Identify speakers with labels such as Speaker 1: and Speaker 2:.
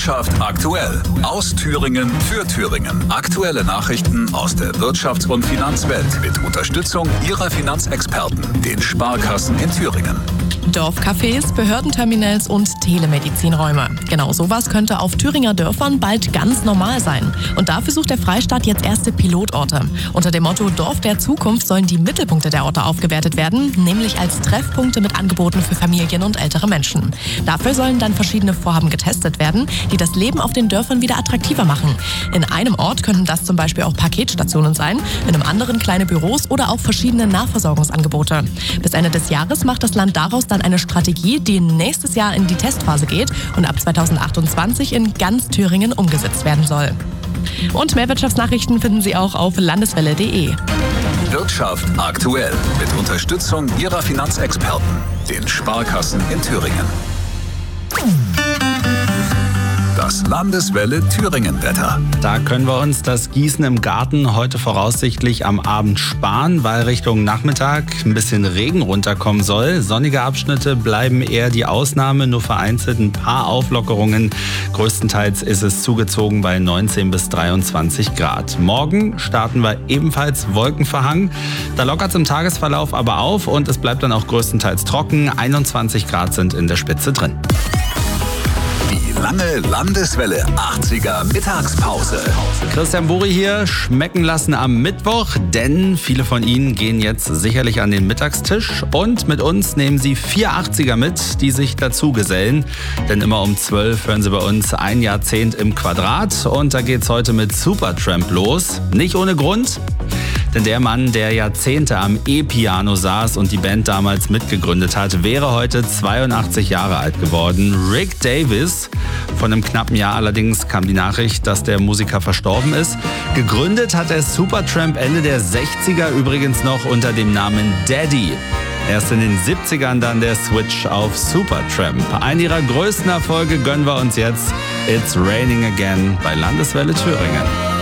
Speaker 1: Wirtschaft aktuell. Aus Thüringen für Thüringen. Aktuelle Nachrichten aus der Wirtschafts- und Finanzwelt mit Unterstützung Ihrer Finanzexperten, den Sparkassen in Thüringen.
Speaker 2: Dorfcafés, Behördenterminals und Telemedizinräume. Genau sowas könnte auf Thüringer Dörfern bald ganz normal sein. Und dafür sucht der Freistaat jetzt erste Pilotorte. Unter dem Motto Dorf der Zukunft sollen die Mittelpunkte der Orte aufgewertet werden, nämlich als Treffpunkte mit Angeboten für Familien und ältere Menschen. Dafür sollen dann verschiedene Vorhaben getestet werden, die das Leben auf den Dörfern wieder attraktiver machen. In einem Ort könnten das zum Beispiel auch Paketstationen sein, in einem anderen kleine Büros oder auch verschiedene Nahversorgungsangebote. Bis Ende des Jahres macht das Land daraus dann eine Strategie, die nächstes Jahr in die Testphase geht und ab 2028 in ganz Thüringen umgesetzt werden soll. Und mehr Wirtschaftsnachrichten finden Sie auch auf landeswelle.de.
Speaker 1: Wirtschaft aktuell mit Unterstützung Ihrer Finanzexperten, den Sparkassen in Thüringen. Das Landeswelle Thüringen-Wetter.
Speaker 3: Da können wir uns das Gießen im Garten heute voraussichtlich am Abend sparen, weil Richtung Nachmittag ein bisschen Regen runterkommen soll. Sonnige Abschnitte bleiben eher die Ausnahme, nur vereinzelt ein paar Auflockerungen. Größtenteils ist es zugezogen bei 19 bis 23 Grad. Morgen starten wir ebenfalls wolkenverhangen. Da lockert es im Tagesverlauf aber auf und es bleibt dann auch größtenteils trocken. 21 Grad sind in der Spitze drin.
Speaker 1: Lange Landeswelle 80er Mittagspause.
Speaker 3: Christian Buri hier, schmecken lassen am Mittwoch, denn viele von Ihnen gehen jetzt sicherlich an den Mittagstisch und mit uns nehmen Sie 4 80er mit, die sich dazu gesellen. Denn immer um 12 hören Sie bei uns ein Jahrzehnt im Quadrat und da geht's heute mit Supertramp los. Nicht ohne Grund. Denn der Mann, der Jahrzehnte am E-Piano saß und die Band damals mitgegründet hat, wäre heute 82 Jahre alt geworden. Rick Davies. Von einem knappen Jahr allerdings kam die Nachricht, dass der Musiker verstorben ist. Gegründet hat er Supertramp Ende der 60er übrigens noch unter dem Namen Daddy. Erst in den 70ern dann der Switch auf Supertramp. Einen ihrer größten Erfolge gönnen wir uns jetzt. It's Raining Again bei Landeswelle Thüringen.